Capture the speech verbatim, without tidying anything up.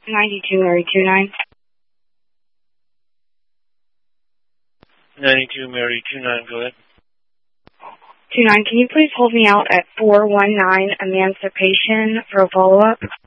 ninety-two Mary two nine. ninety-two Mary two nine, go ahead. two nine, can you please hold me out at four one nine Emancipation for a follow-up?